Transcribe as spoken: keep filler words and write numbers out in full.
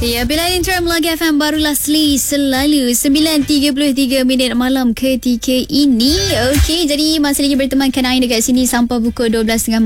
Ya, bila intro Melagi F M barulah Sli selalu sembilan tiga puluh tiga minit malam ketika ini. Okey, jadi masih lagi bertemankan Ain dekat sini sampai pukul dua belas tiga puluh